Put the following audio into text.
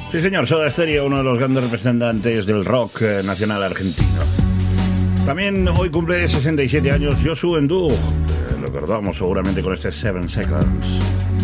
Sí, señor, Soda Stereo, uno de los grandes representantes del rock nacional argentino. También hoy cumple 67 años Josu Endú. Lo recordamos seguramente con este 7 Seconds.